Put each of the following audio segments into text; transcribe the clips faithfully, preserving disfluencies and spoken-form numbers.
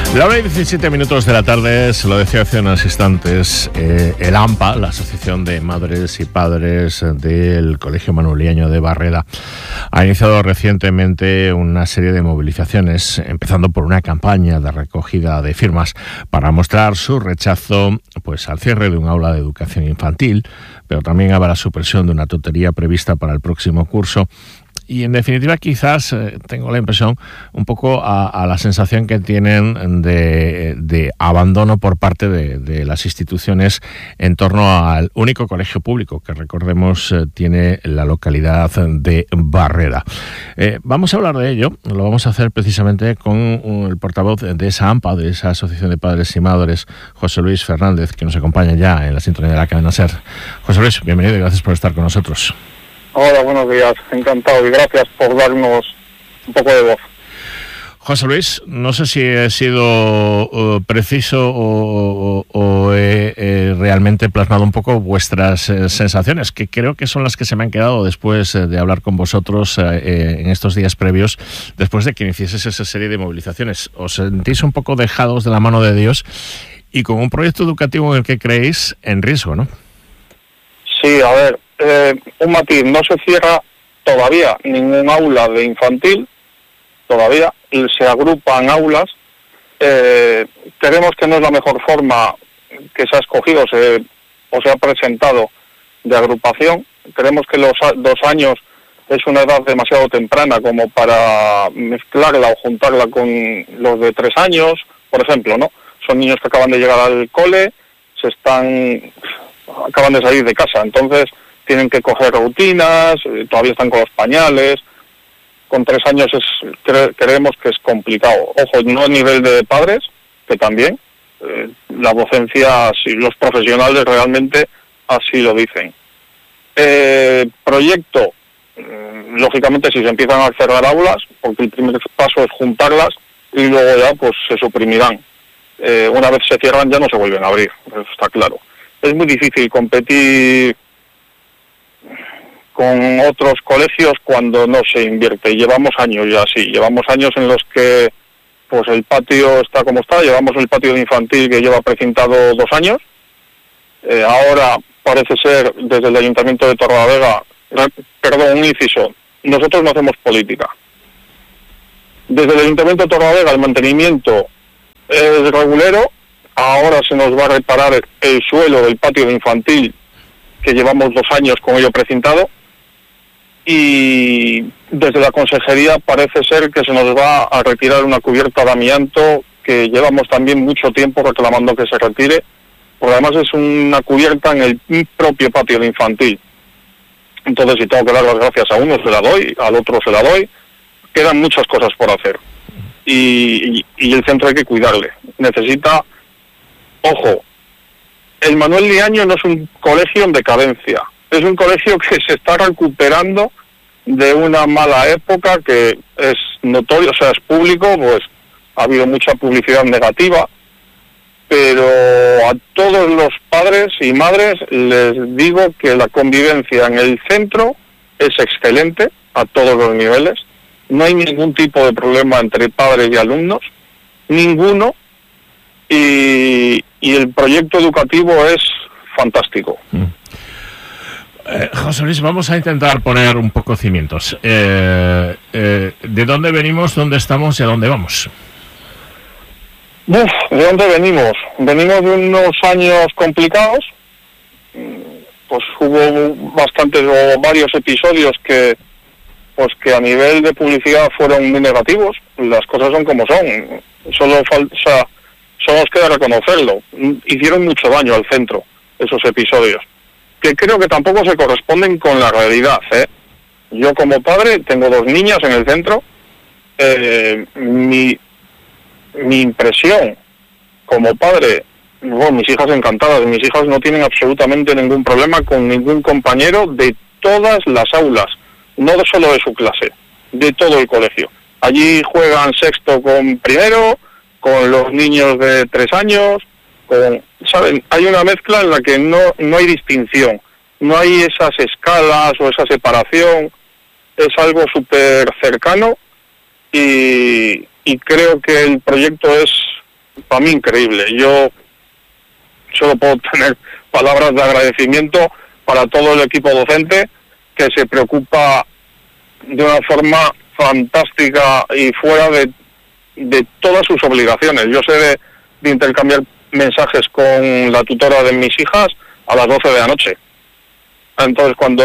La hora y diecisiete minutos de la tarde, se lo decía hace unos instantes, eh, el AMPA, la Asociación de Madres y Padres del Colegio Manueliano de Barreda, ha iniciado recientemente una serie de movilizaciones, empezando por una campaña de recogida de firmas para mostrar su rechazo pues, al cierre de un aula de educación infantil, pero también a la supresión de una tutoría prevista para el próximo curso. Y en definitiva quizás eh, tengo la impresión un poco a, a la sensación que tienen de, de abandono por parte de, de las instituciones en torno al único colegio público que recordemos eh, tiene la localidad de Barreda. Eh, vamos a hablar de ello, lo vamos a hacer precisamente con el portavoz de esa AMPA, de esa Asociación de Padres y Madres, José Luis Fernández, que nos acompaña ya en la sintonía de la cadena SER. José Luis, bienvenido y gracias por estar con nosotros. Hola, buenos días, encantado y gracias por darnos un poco de voz. José Luis, no sé si he sido uh, preciso o, o, o he eh, realmente plasmado un poco vuestras eh, sensaciones, que creo que son las que se me han quedado después eh, de hablar con vosotros eh, en estos días previos, después de que iniciases esa serie de movilizaciones. ¿Os sentís un poco dejados de la mano de Dios y con un proyecto educativo en el que creéis en riesgo, no? Sí, a ver, eh, un matiz, no se cierra todavía ningún aula de infantil, todavía se agrupan aulas. Eh, creemos que no es la mejor forma que se ha escogido se, o se ha presentado de agrupación. Creemos que los dos años es una edad demasiado temprana como para mezclarla o juntarla con los de tres años, por ejemplo, ¿no? Son niños que acaban de llegar al cole, se están... acaban de salir de casa, entonces tienen que coger rutinas, eh, todavía están con los pañales. Con tres años es cre- creemos que es complicado. Ojo, no a nivel de padres, que también, eh, la docencia, si los profesionales realmente así lo dicen. Eh, proyecto, eh, lógicamente si se empiezan a cerrar aulas, porque el primer paso es juntarlas y luego ya pues se suprimirán. Eh, una vez se cierran ya no se vuelven a abrir, eso está claro. Es muy difícil competir con otros colegios cuando no se invierte. Llevamos años ya así, llevamos años en los que pues el patio está como está, llevamos el patio de infantil que lleva precintado dos años. Eh, ahora parece ser desde el Ayuntamiento de Torrelavega, perdón, un inciso, nosotros no hacemos política. Desde el Ayuntamiento de Torrelavega el mantenimiento es regulero. Ahora se nos va a reparar el suelo del patio de infantil, que llevamos dos años con ello precintado, y desde la consejería parece ser que se nos va a retirar una cubierta de amianto, que llevamos también mucho tiempo reclamando que se retire, porque además es una cubierta en el propio patio de infantil. Entonces, si tengo que dar las gracias a uno, se la doy, al otro se la doy. Quedan muchas cosas por hacer. Y, y, y el centro hay que cuidarle. Necesita... Ojo, el Manuel Liaño no es un colegio en decadencia, es un colegio que se está recuperando de una mala época que es notorio, o sea, es público, pues ha habido mucha publicidad negativa, pero a todos los padres y madres les digo que la convivencia en el centro es excelente a todos los niveles, no hay ningún tipo de problema entre padres y alumnos, ninguno. Y, y el proyecto educativo es fantástico. Mm. Eh, José Luis, vamos a intentar poner un poco cimientos. Eh, eh, ¿De dónde venimos, dónde estamos y a dónde vamos? Uf, ¿de dónde venimos? Venimos de unos años complicados. Pues hubo bastantes o varios episodios que, pues que a nivel de publicidad fueron muy negativos. Las cosas son como son. Solo falta... Solo nos queda reconocerlo. Hicieron mucho daño al centro, esos episodios, que creo que tampoco se corresponden con la realidad, ¿eh? Yo como padre tengo dos niñas en el centro. Eh, mi, mi impresión como padre, bueno, mis hijas encantadas, mis hijas no tienen absolutamente ningún problema con ningún compañero de todas las aulas, no solo de su clase, de todo el colegio. Allí juegan sexto con primero, con los niños de tres años, con, ¿saben? Hay una mezcla en la que no, no hay distinción, no hay esas escalas o esa separación, es algo súper cercano y, y creo que el proyecto es para mí increíble. Yo solo puedo tener palabras de agradecimiento para todo el equipo docente que se preocupa de una forma fantástica y fuera de, de todas sus obligaciones. Yo sé de, de intercambiar mensajes con la tutora de mis hijas a las doce de la noche. Entonces, cuando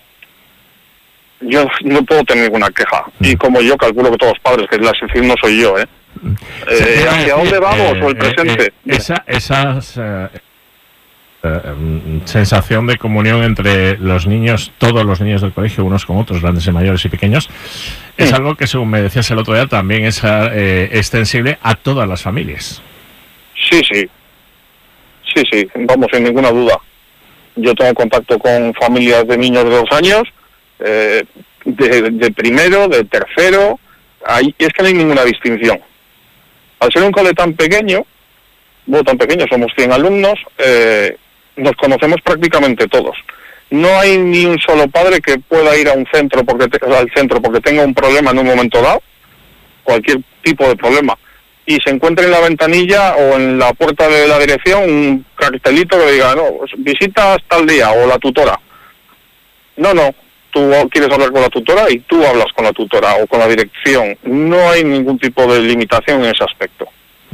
yo no puedo tener ninguna queja, y como yo calculo que todos los padres, que la excepción no soy yo, ¿eh? eh ¿Hacia dónde vamos eh, o el presente? Eh, eh, esa esas, eh, eh, sensación de comunión entre los niños, todos los niños del colegio, unos con otros, grandes y mayores y pequeños, es sí. algo que, según me decías el otro día, también es eh, extensible a todas las familias. Sí, sí. Sí, sí, vamos, sin ninguna duda. Yo tengo contacto con familias de niños de dos años, eh, de, de primero, de tercero, ahí, es que no hay ninguna distinción. Al ser un cole tan pequeño, bueno, tan pequeño, somos cien alumnos, eh, nos conocemos prácticamente todos. No hay ni un solo padre que pueda ir a un centro porque te, al centro porque tenga un problema en un momento dado, cualquier tipo de problema, y se encuentre en la ventanilla o en la puerta de la dirección un cartelito que diga, no, pues, visita hasta el día, o la tutora. No, no, tú quieres hablar con la tutora y tú hablas con la tutora o con la dirección. No hay ningún tipo de limitación en ese aspecto.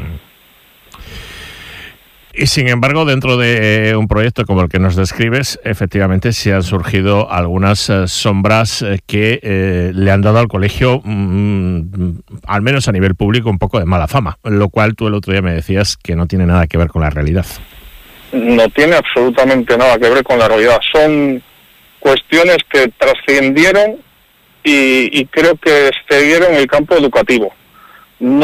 Y sin embargo, dentro de un proyecto como el que nos describes, efectivamente sí han surgido algunas eh, sombras eh, que eh, le han dado al colegio, mmm, al menos a nivel público, un poco de mala fama, lo cual tú el otro día me decías que no tiene nada que ver con la realidad. No tiene absolutamente nada que ver con la realidad. Son cuestiones que trascendieron y, y creo que excedieron el campo educativo. No,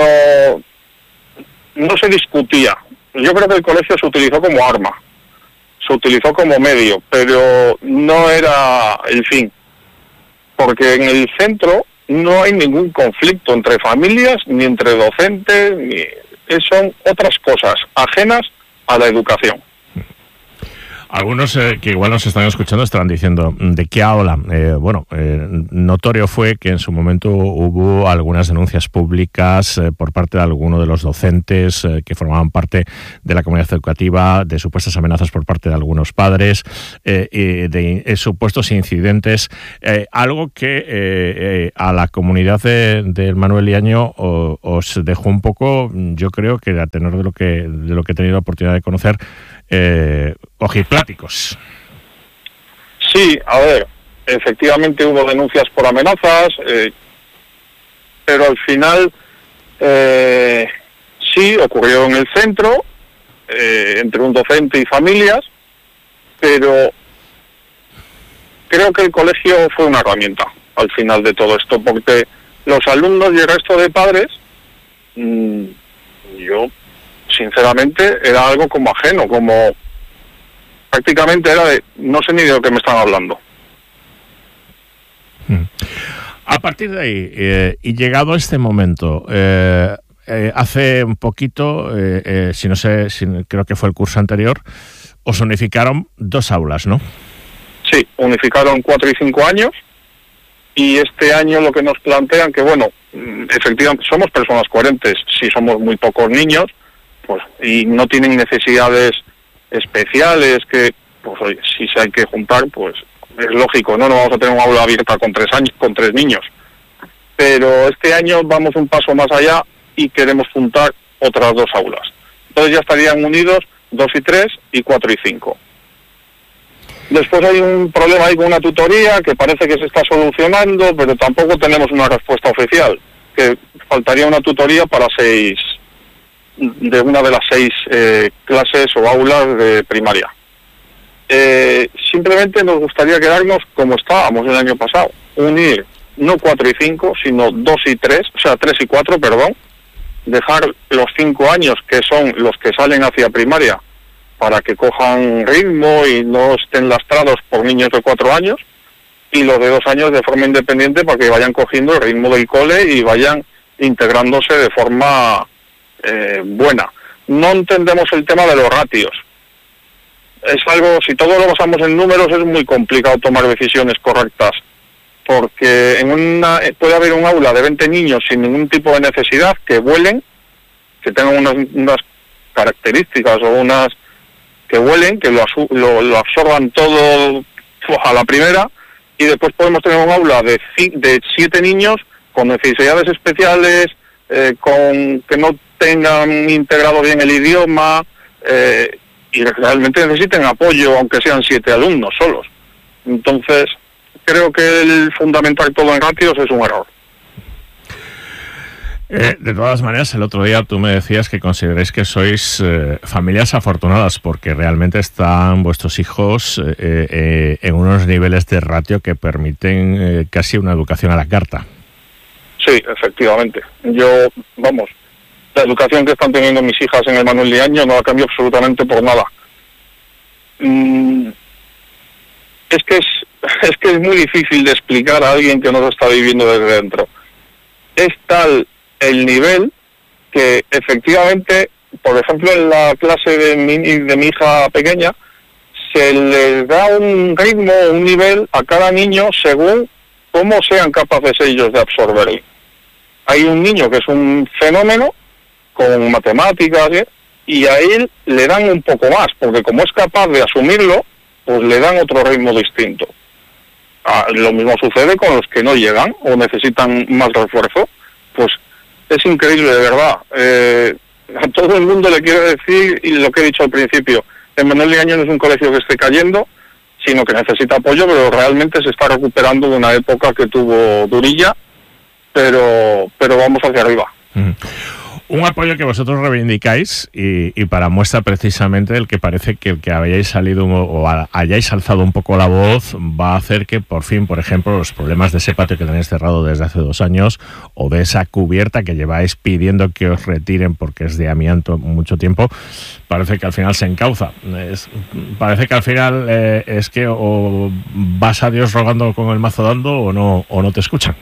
no se discutía. Yo creo que el colegio se utilizó como arma, se utilizó como medio, pero no era el fin, porque en el centro no hay ningún conflicto entre familias, ni entre docentes, ni... son otras cosas ajenas a la educación. Algunos eh, que igual nos están escuchando estarán diciendo, ¿de qué habla? Eh, bueno, eh, notorio fue que en su momento hubo algunas denuncias públicas eh, por parte de algunos de los docentes eh, que formaban parte de la comunidad educativa, de supuestas amenazas por parte de algunos padres, eh, y de eh, supuestos incidentes, eh, algo que eh, eh, a la comunidad del de Manuel Liaño o, os dejó un poco, yo creo que a tenor de lo que, de lo que he tenido la oportunidad de conocer, Eh, ojipláticos. Sí, a ver, efectivamente hubo denuncias por amenazas, eh, pero al final eh, sí ocurrió en el centro, eh, entre un docente y familias, pero creo que el colegio fue una herramienta al final de todo esto, porque los alumnos y el resto de padres, mmm, yo sinceramente era algo como ajeno, como prácticamente era de no sé ni de lo que me están hablando. A partir de ahí, eh, y llegado a este momento, eh, eh, hace un poquito, eh, eh, si no sé, si, creo que fue el curso anterior, os unificaron dos aulas, ¿no? Sí, unificaron cuatro y cinco años, y este año lo que nos plantean, que bueno, efectivamente somos personas coherentes, si somos muy pocos niños, pues y no tienen necesidades especiales que, pues oye, si se hay que juntar, pues es lógico, no, no vamos a tener un aula abierta con tres años, con tres niños. Pero este año vamos un paso más allá y queremos juntar otras dos aulas. Entonces ya estarían unidos dos y tres y cuatro y cinco. Después hay un problema ahí con una tutoría que parece que se está solucionando, pero tampoco tenemos una respuesta oficial, que faltaría una tutoría para seis de una de las seis eh, clases o aulas de primaria. Eh, simplemente nos gustaría quedarnos como estábamos el año pasado, unir no cuatro y cinco, sino dos y tres, o sea, tres y cuatro, perdón, dejar los cinco años, que son los que salen hacia primaria, para que cojan ritmo y no estén lastrados por niños de cuatro años, y los de dos años de forma independiente para que vayan cogiendo el ritmo del cole y vayan integrándose de forma Eh, buena. No entendemos el tema de los ratios. Es algo, si todo lo basamos en números, es muy complicado tomar decisiones correctas, porque en una puede haber un aula de veinte niños sin ningún tipo de necesidad, que vuelen, que tengan unas, unas características o unas que huelen, que lo, lo, lo absorban todo a la primera, y después podemos tener un aula de, de siete niños con necesidades especiales, eh, con que no tengan integrado bien el idioma, eh, y realmente necesiten apoyo, aunque sean siete alumnos solos. Entonces, creo que el fundamentar todo en ratios es un error. Eh, de todas maneras, el otro día tú me decías que consideráis que sois eh, familias afortunadas porque realmente están vuestros hijos eh, eh, en unos niveles de ratio que permiten eh, casi una educación a la carta. Sí, efectivamente. Yo, vamos, la educación que están teniendo mis hijas en el Manuel Liaño no la cambio absolutamente por nada. Mm, es que es, es que es muy difícil de explicar a alguien que no lo está viviendo desde dentro. Es tal el nivel que efectivamente, por ejemplo, en la clase de mi, de mi hija pequeña, se les da un ritmo, un nivel a cada niño según cómo sean capaces ellos de absorberlo. Hay un niño que es un fenómeno con matemáticas, ¿eh? Y a él le dan un poco más, porque como es capaz de asumirlo, pues le dan otro ritmo distinto. Ah, lo mismo sucede con los que no llegan o necesitan más refuerzo. Pues es increíble, de verdad. Eh, a todo el mundo le quiero decir, y lo que he dicho al principio, el Manuel Liaño no es un colegio que esté cayendo, sino que necesita apoyo, pero realmente se está recuperando de una época que tuvo durilla, pero, pero vamos hacia arriba. Mm. Un apoyo que vosotros reivindicáis y, y para muestra precisamente el que parece que el que hayáis salido o hayáis alzado un poco la voz va a hacer que por fin, por ejemplo, los problemas de ese patio que tenéis cerrado desde hace dos años o de esa cubierta que lleváis pidiendo que os retiren porque es de amianto mucho tiempo, parece que al final se encauza. Es, parece que al final eh, es que o vas a Dios rogando con el mazo dando o no, o no te escuchan.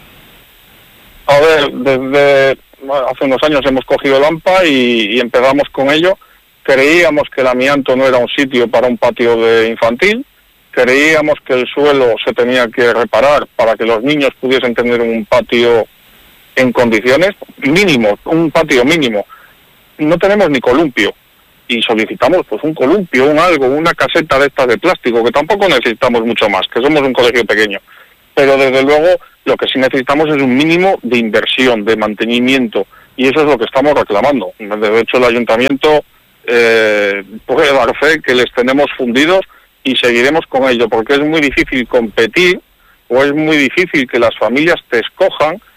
A ver, desde hace unos años hemos cogido el AMPA y, y empezamos con ello. Creíamos que el amianto no era un sitio para un patio de infantil, creíamos que el suelo se tenía que reparar para que los niños pudiesen tener un patio en condiciones mínimo, un patio mínimo. No tenemos ni columpio y solicitamos pues un columpio, un algo, una caseta de estas de plástico, que tampoco necesitamos mucho más, que somos un colegio pequeño. Pero desde luego lo que sí necesitamos es un mínimo de inversión, de mantenimiento, y eso es lo que estamos reclamando. De hecho, el ayuntamiento eh, puede dar fe que les tenemos fundidos y seguiremos con ello, porque es muy difícil competir o es muy difícil que las familias te escojan